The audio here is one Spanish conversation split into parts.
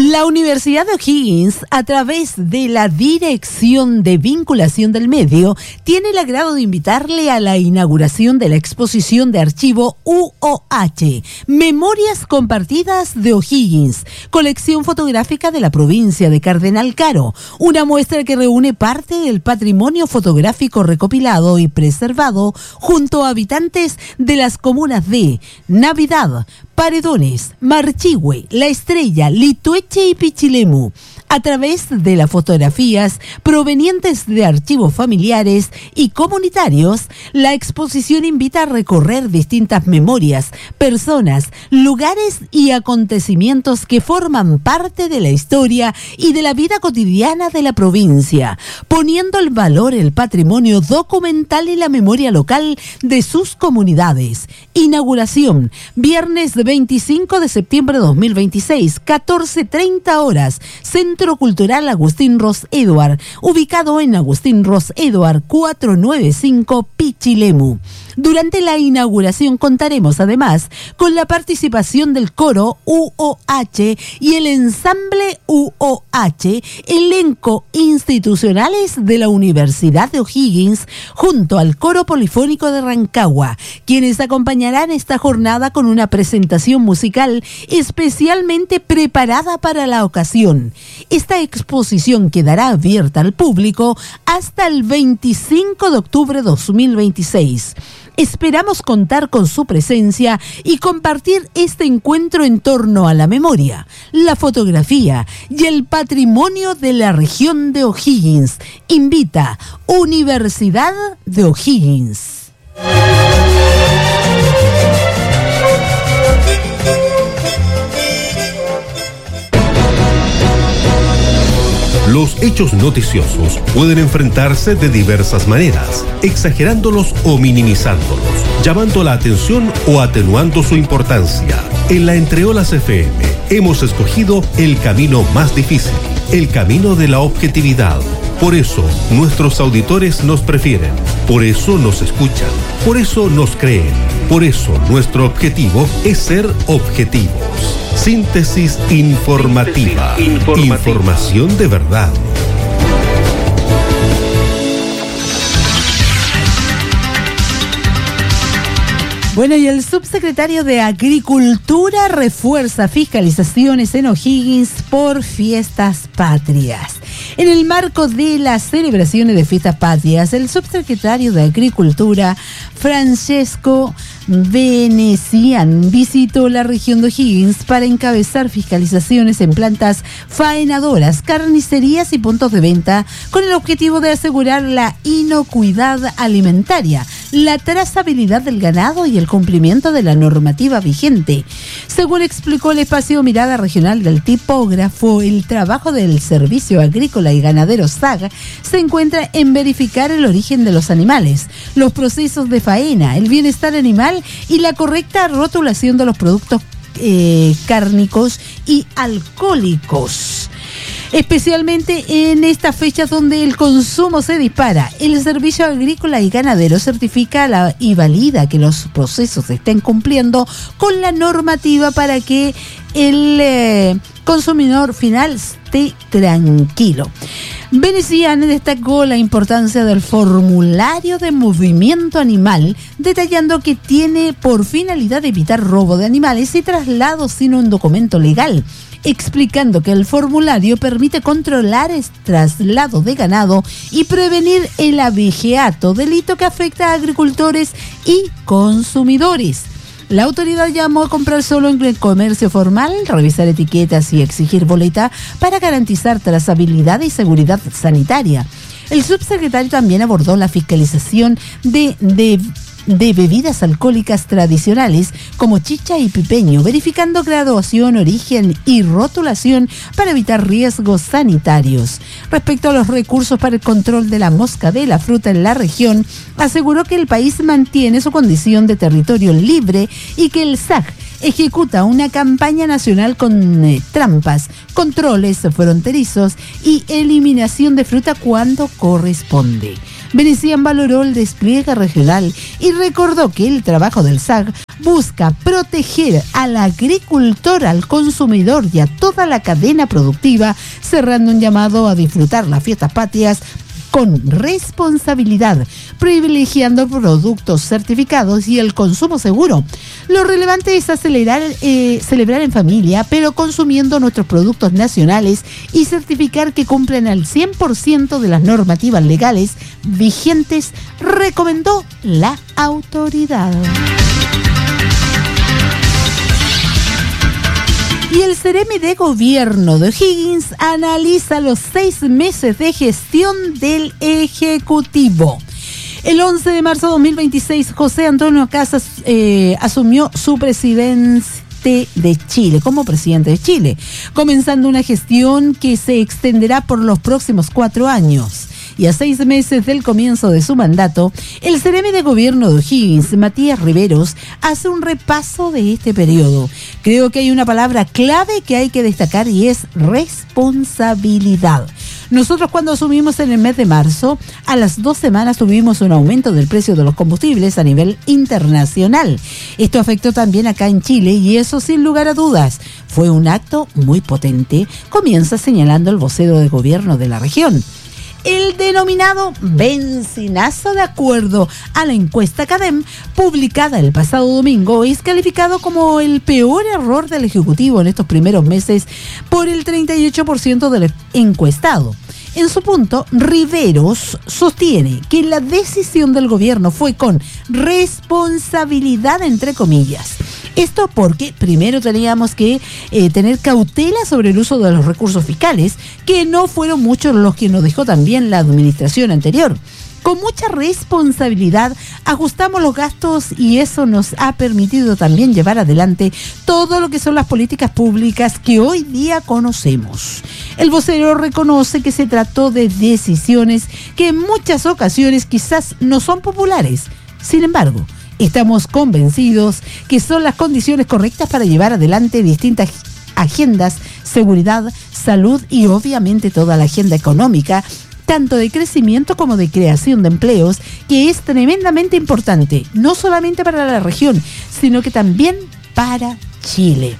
La Universidad de O'Higgins, a través de la Dirección de Vinculación del Medio, tiene el agrado de invitarle a la inauguración de la exposición de archivo UOH, Memorias Compartidas de O'Higgins, colección fotográfica de la provincia de Cardenal Caro, una muestra que reúne parte del patrimonio fotográfico recopilado y preservado junto a habitantes de las comunas de Navidad, Paredones, Marchihue, La Estrella, Litueche y Pichilemu, a través de las fotografías provenientes de archivos familiares y comunitarios. La exposición invita a recorrer distintas memorias, personas, lugares y acontecimientos que forman parte de la historia y de la vida cotidiana de la provincia, poniendo en valor el patrimonio documental y la memoria local de sus comunidades. Inauguración, viernes 25 de septiembre de 2026, 14:30 horas, Centro Cultural Agustín Ros Eduard, ubicado en Agustín Ros Eduard 495 Pichilemu. Durante la inauguración contaremos además con la participación del coro UOH y el ensamble UOH, elenco institucionales de la Universidad de O'Higgins, junto al coro polifónico de Rancagua, quienes acompañarán esta jornada con una presentación musical especialmente preparada para la ocasión. Esta exposición quedará abierta al público hasta el 25 de octubre de 2026. Esperamos contar con su presencia y compartir este encuentro en torno a la memoria, la fotografía y el patrimonio de la región de O'Higgins. Invita Universidad de O'Higgins. Los hechos noticiosos pueden enfrentarse de diversas maneras, exagerándolos o minimizándolos, llamando la atención o atenuando su importancia. En la Entreolas FM hemos escogido el camino más difícil, el camino de la objetividad. Por eso nuestros auditores nos prefieren, por eso nos escuchan, por eso nos creen, por eso nuestro objetivo es ser objetivos. Síntesis informativa. Información de verdad. Bueno, y el subsecretario de Agricultura refuerza fiscalizaciones en O'Higgins por fiestas patrias. En el marco de las celebraciones de fiestas patrias, el subsecretario de Agricultura, Francesco Venecian, visitó la región de O'Higgins para encabezar fiscalizaciones en plantas faenadoras, carnicerías y puntos de venta, con el objetivo de asegurar la inocuidad alimentaria, la trazabilidad del ganado y el cumplimiento de la normativa vigente. Según explicó el espacio Mirada Regional del Tipógrafo, el trabajo del Servicio Agrícola y Ganadero SAG se encuentra en verificar el origen de los animales, los procesos de faena, el bienestar animal y la correcta rotulación de los productos cárnicos y alcohólicos. Especialmente en estas fechas donde el consumo se dispara, el Servicio Agrícola y Ganadero certifica y valida que los procesos estén cumpliendo con la normativa para que el consumidor final esté tranquilo. Venecian destacó la importancia del formulario de movimiento animal, detallando que tiene por finalidad evitar robo de animales y traslados sin un documento legal, explicando que el formulario permite controlar el traslado de ganado y prevenir el abigeato, delito que afecta a agricultores y consumidores. La autoridad llamó a comprar solo en el comercio formal, revisar etiquetas y exigir boleta para garantizar trazabilidad y seguridad sanitaria. El subsecretario también abordó la fiscalización de bebidas alcohólicas tradicionales como chicha y pipeño, verificando graduación, origen y rotulación para evitar riesgos sanitarios. Respecto a los recursos para el control de la mosca de la fruta en la región, aseguró que el país mantiene su condición de territorio libre y que el SAG ejecuta una campaña nacional con trampas, controles fronterizos y eliminación de fruta cuando corresponde. Venecian valoró el despliegue regional y recordó que el trabajo del SAG busca proteger al agricultor, al consumidor y a toda la cadena productiva, cerrando un llamado a disfrutar las fiestas patrias con responsabilidad, privilegiando productos certificados y el consumo seguro. Lo relevante es celebrar en familia, pero consumiendo nuestros productos nacionales y certificar que cumplen al 100% de las normativas legales vigentes, recomendó la autoridad. Y el Ceremi de Gobierno de O'Higgins analiza los 6 meses de gestión del Ejecutivo. El 11 de marzo de 2026, José Antonio Casas asumió su presidencia de Chile, como presidente de Chile, comenzando una gestión que se extenderá por los próximos 4 años. Y a 6 meses del comienzo de su mandato, el Ceremi de Gobierno de O'Higgins, Matías Riveros, hace un repaso de este periodo. Creo que hay una palabra clave que hay que destacar y es responsabilidad. Nosotros cuando asumimos en el mes de marzo, a las 2 semanas tuvimos un aumento del precio de los combustibles a nivel internacional. Esto afectó también acá en Chile y eso sin lugar a dudas fue un acto muy potente, comienza señalando el vocero de gobierno de la región. El denominado benzinazo, de acuerdo a la encuesta CADEM publicada el pasado domingo, es calificado como el peor error del Ejecutivo en estos primeros meses por el 38% del encuestado. En su punto, Riveros sostiene que la decisión del gobierno fue con responsabilidad, entre comillas. Esto porque primero teníamos que tener cautela sobre el uso de los recursos fiscales, que no fueron muchos los que nos dejó también la administración anterior. Con mucha responsabilidad ajustamos los gastos y eso nos ha permitido también llevar adelante todo lo que son las políticas públicas que hoy día conocemos. El vocero reconoce que se trató de decisiones que en muchas ocasiones quizás no son populares. Sin embargo, estamos convencidos que son las condiciones correctas para llevar adelante distintas agendas, seguridad, salud y obviamente toda la agenda económica, tanto de crecimiento como de creación de empleos, que es tremendamente importante, no solamente para la región, sino que también para Chile.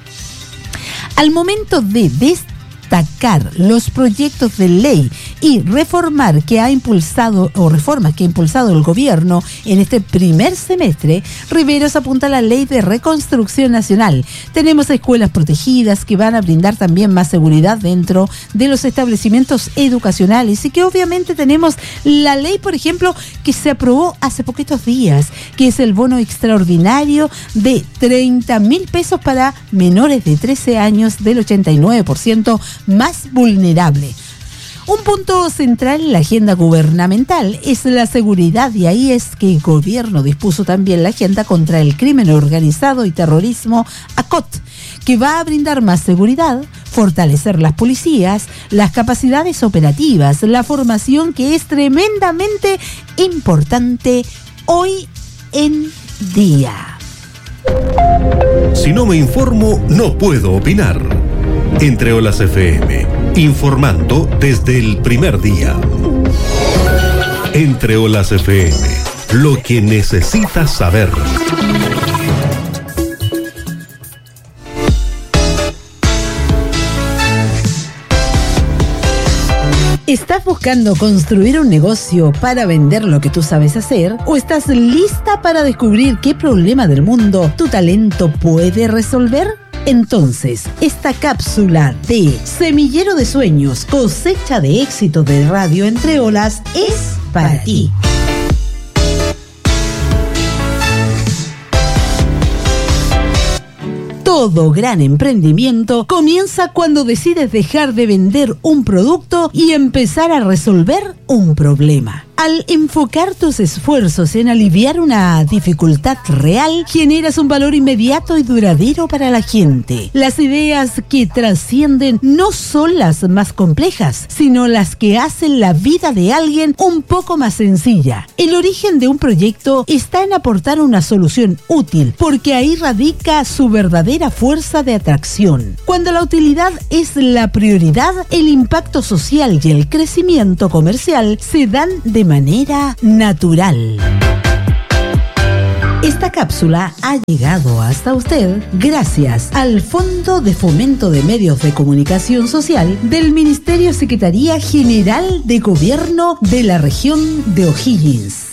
Al momento de destacar los proyectos de ley y reformas que ha impulsado el gobierno en este primer semestre, Riveros apunta a la ley de reconstrucción nacional. Tenemos escuelas protegidas que van a brindar también más seguridad dentro de los establecimientos educacionales y que obviamente tenemos la ley, por ejemplo, que se aprobó hace poquitos días, que es el bono extraordinario de 30.000 pesos para menores de 13 años del 89% más vulnerable. Un punto central en la agenda gubernamental es la seguridad y ahí es que el gobierno dispuso también la agenda contra el crimen organizado y terrorismo ACOT, que va a brindar más seguridad, fortalecer las policías, las capacidades operativas, la formación que es tremendamente importante hoy en día. Si no me informo, no puedo opinar. Entre Olas FM, informando desde el primer día. Entre Olas FM, lo que necesitas saber. ¿Estás buscando construir un negocio para vender lo que tú sabes hacer? ¿O estás lista para descubrir qué problema del mundo tu talento puede resolver? Entonces, esta cápsula de Semillero de Sueños, cosecha de éxito de Radio Entre Olas es para ti. Todo gran emprendimiento comienza cuando decides dejar de vender un producto y empezar a resolver un problema. Al enfocar tus esfuerzos en aliviar una dificultad real, generas un valor inmediato y duradero para la gente. Las ideas que trascienden no son las más complejas, sino las que hacen la vida de alguien un poco más sencilla. El origen de un proyecto está en aportar una solución útil, porque ahí radica su verdadera fuerza de atracción. Cuando la utilidad es la prioridad, el impacto social y el crecimiento comercial se dan de de manera natural. Esta cápsula ha llegado hasta usted gracias al Fondo de Fomento de Medios de Comunicación Social del Ministerio Secretaría General de Gobierno de la Región de O'Higgins.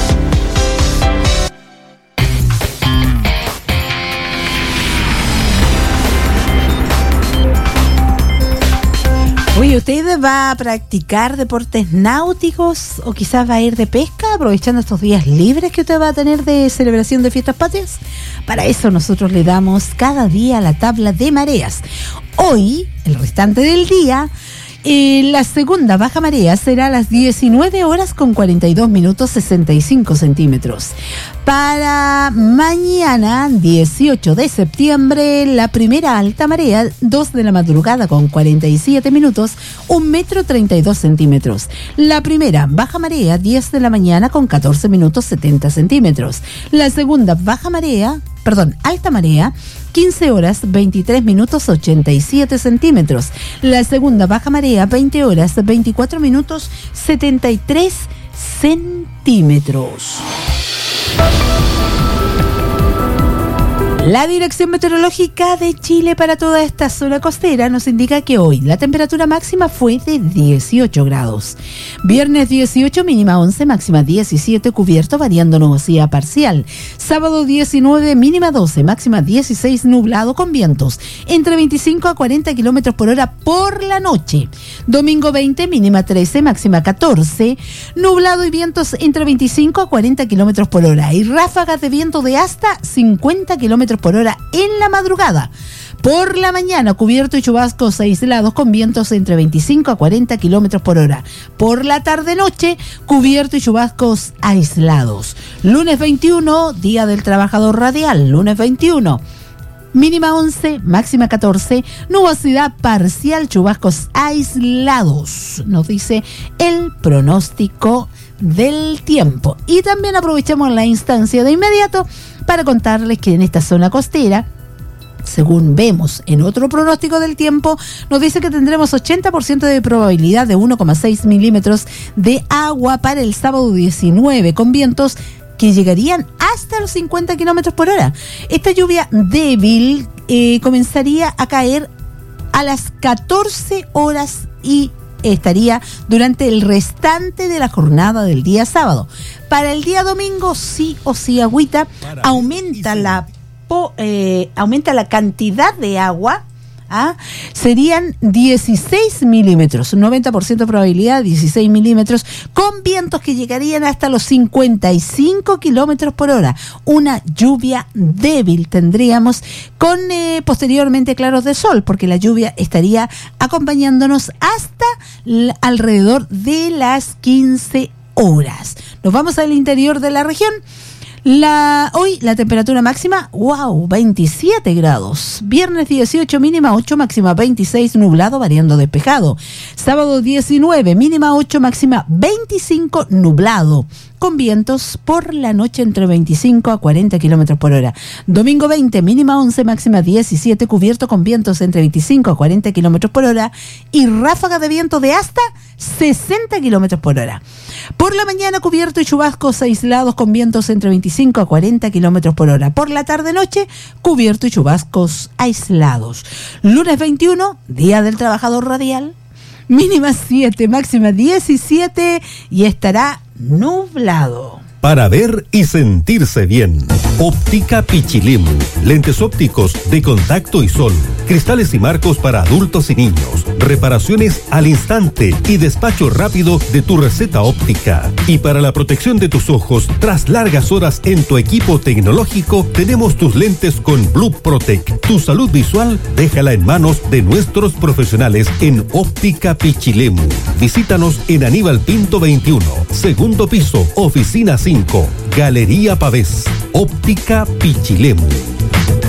Oye, ¿usted va a practicar deportes náuticos o quizás va a ir de pesca aprovechando estos días libres que usted va a tener de celebración de fiestas patrias? Para eso nosotros le damos cada día la tabla de mareas. Hoy, el restante del día, la segunda baja marea será a las 19 horas con 42 minutos 65 centímetros. Para mañana, 18 de septiembre, la primera alta marea, 2 de la madrugada con 47 minutos, 1 metro 32 centímetros. La primera baja marea, 10 de la mañana con 14 minutos 70 centímetros. La segunda alta marea, 15 horas 23 minutos 87 centímetros. La segunda baja marea, 20 horas 24 minutos 73 centímetros. La Dirección Meteorológica de Chile para toda esta zona costera nos indica que hoy la temperatura máxima fue de 18 grados. Viernes 18, mínima 11, máxima 17, cubierto, variando nubosidad parcial. Sábado 19, mínima 12, máxima 16, nublado con vientos entre 25 a 40 kilómetros por hora por la noche. Domingo 20, mínima 13, máxima 14, nublado y vientos entre 25 a 40 kilómetros por hora y ráfagas de viento de hasta 50 kilómetros por hora en la madrugada. Por la mañana, cubierto y chubascos aislados con vientos entre 25 a 40 kilómetros por hora. Por la tarde-noche, cubierto y chubascos aislados. Lunes 21, Día del Trabajador Radial. Lunes 21, mínima 11, máxima 14, nubosidad parcial, chubascos aislados, nos dice el pronóstico del tiempo. Y también aprovechamos la instancia de inmediato para contarles que en esta zona costera, según vemos en otro pronóstico del tiempo, nos dice que tendremos 80% de probabilidad de 1,6 milímetros de agua para el sábado 19, con vientos que llegarían hasta los 50 kilómetros por hora. Esta lluvia débil comenzaría a caer a las 14 horas y estaría durante el restante de la jornada del día sábado. Para el día domingo, sí o sí agüita, aumenta la cantidad de agua. Serían 16 milímetros, 90% probabilidad, 16 milímetros, con vientos que llegarían hasta los 55 kilómetros por hora. Una lluvia débil tendríamos con posteriormente claros de sol, porque la lluvia estaría acompañándonos hasta alrededor de las 15 horas. Nos vamos al interior de la región. Hoy la temperatura máxima, 27 grados. Viernes 18, mínima 8, máxima 26, nublado, variando despejado. Sábado 19, mínima 8, máxima 25, nublado, con vientos por la noche entre 25 a 40 kilómetros por hora. Domingo 20, mínima 11, máxima 17, cubierto con vientos entre 25 a 40 kilómetros por hora y ráfaga de viento de hasta 60 kilómetros por hora. Por la mañana, cubierto y chubascos aislados con vientos entre 25 a 40 kilómetros por hora. Por la tarde-noche, cubierto y chubascos aislados. Lunes 21, Día del Trabajador Radial. Mínima 7, máxima 17 y estará nublado. Para ver y sentirse bien. Óptica Pichilemu. Lentes ópticos de contacto y sol. Cristales y marcos para adultos y niños. Reparaciones al instante y despacho rápido de tu receta óptica. Y para la protección de tus ojos, tras largas horas en tu equipo tecnológico, tenemos tus lentes con Blue Protect. Tu salud visual, déjala en manos de nuestros profesionales en Óptica Pichilemu. Visítanos en Aníbal Pinto 21, segundo piso, oficina 5, Galería Pavés. Óptica Pichilemu.